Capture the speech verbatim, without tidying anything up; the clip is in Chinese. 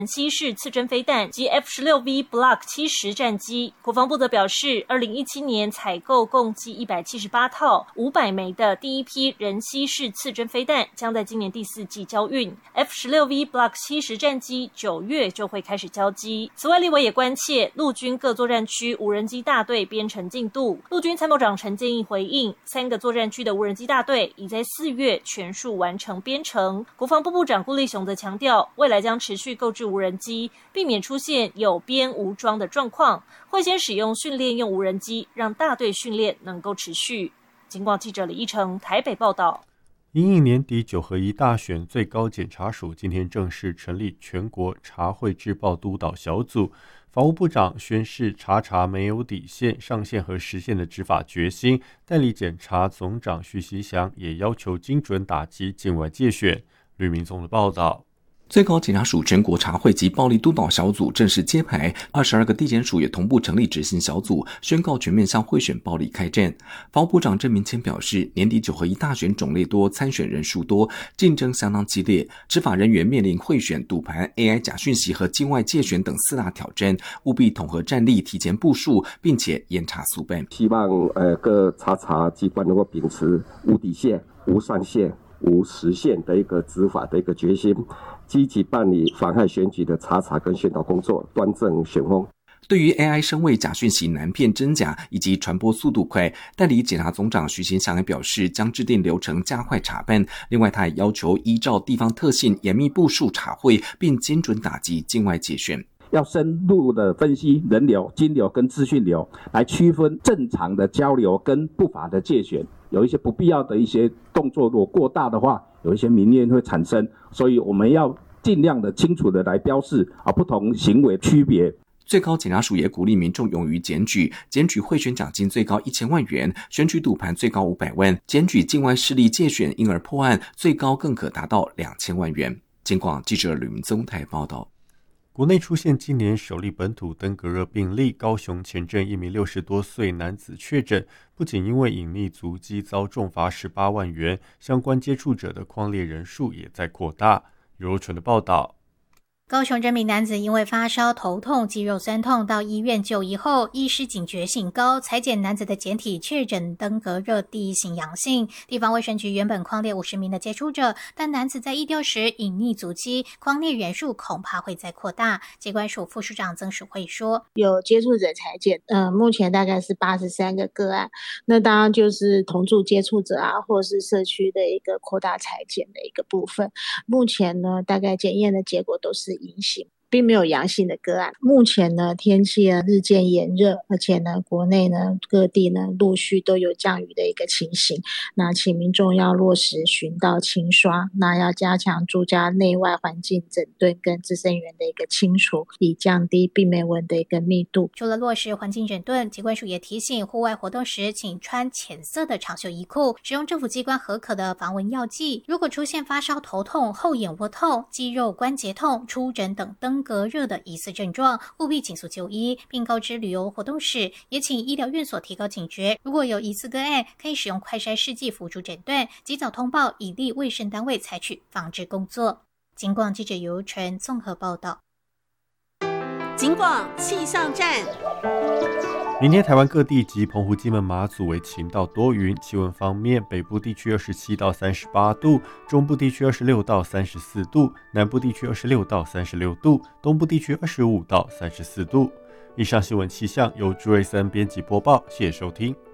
西式刺针飞弹及 F 十六 V Block 七十战机。国防部则表示，二零一七年采购共计一百七十八套五百枚的第一批人西式刺针飞弹，将在今年第四季交运。F 十六 V Block 七十战机九月就会开始交机。此外，立委也关切陆军各作战区无人机大队编成进度。陆军参谋长陈建义回应，三个作战区的无人机大队已在四月全数完成编程。国防部部长顾立雄则强调，未来将持续购置无人机，避免出现有编无装的状况，会先使用训练用无人机，让大队训练能够持续。警广记者李依成台北报道。 因应年底九合一大选，最高检察署今天正式成立全国查汇治暴督导小组。法务部长宣示查查没有底线、上限和实现的执法决心。代理检察总长徐锡祥也要求精准打击境外介选。吕明宗的报道。 最高检察署全国查汇及暴力督导小组正式揭牌，二十二个地检署也同步成立执行小组，宣告全面向贿选暴力开战。法务部长郑明谦表示，年底九合一大选种类多，参选人数多，竞争相当激烈，执法人员面临贿选、赌盘、A I 假讯息和境外介选等四大挑战，务必统合战力，提前部署，并且严查速办。 希望呃各查查机关能够秉持无底线、无上限、无实现的一个执法的一个决心，积极办理妨害选举的查查跟宣导工作，端正选风。 对于 A I 声位假讯息难辨真假以及传播速度快，代理检察总长徐锡祥也表示，将制定流程加快查办。另外，他也要求依照地方特性严密部署查汇，并精准打击境外介选。 要深入的分析人流、金流跟资讯流，来区分正常的交流跟不法的介选。有一些不必要的一些动作，如果过大的话，有一些民怨会产生，所以我们要尽量的清楚的来标示啊不同行为区别。 最高检察署也鼓励民众勇于检举，检举贿选奖金最高一千万元，选举赌盘最高五百万，检举境外势力介选因而破案，最高更可达到两千万元。警广记者吕明宗台报道。 国内出现今年首例本土登革热病例，高雄前镇一名六十多岁男子确诊，不仅因为隐匿足迹遭重罚十八万元，相关接触者的匡列人数也在扩大。尤纯的报道。 高雄这名男子因为发烧、头痛、肌肉酸痛到医院就医后，医师警觉性高，采检男子的检体确诊登革热第一型阳性。地方卫生局原本匡列五十名的接触者，但男子在疫调时隐匿足迹，匡列人数恐怕会再扩大。疾管署副署长曾淑慧说， 有接触者采检，呃，目前大概是八十三个个案，那当然就是同住接触者啊，或是社区的一个扩大采检的一个部分。目前呢，大概检验的结果都是阴性，并没有阳性的个案。目前呢，天气呢日渐炎热，而且呢，国内呢各地呢陆续都有降雨的一个情形。那请民众要落实巡倒清刷，那要加强住家内外环境整顿跟滋生源的一个清除，以降低病媒蚊的一个密度。 除了落实环境整顿，疾管署也提醒户外活动时，请穿浅色的长袖衣裤，使用政府机关核可的防蚊药剂。如果出现发烧、头痛、后眼窝痛、肌肉关节痛、出疹等登革热的疑似症状，务必尽速就医，并告知旅游活动时，也请医疗院所提高警觉。如果有疑似个案，可以使用快筛试剂辅助诊断，及早通报，以利卫生单位采取防治工作。警广记者尤纯综合报道。 警广气象站。 明天台湾各地及澎湖、金门、马祖为晴到多云。气温方面，北部地区二十七到三十八度，中部地区二十六到三十四度，南部地区二十六到三十六度，东部地区二十五到三十四度。以上新闻气象由朱瑞森编辑播报，谢谢收听。